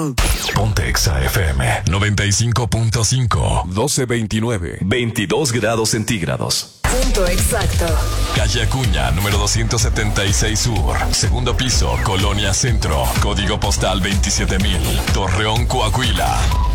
Ponte Exa FM 95.5. 1229. 22 grados centígrados. Punto exacto. Calle Acuña, número 276 Sur. Segundo piso, Colonia Centro. Código postal 27000. Torreón, Coahuila.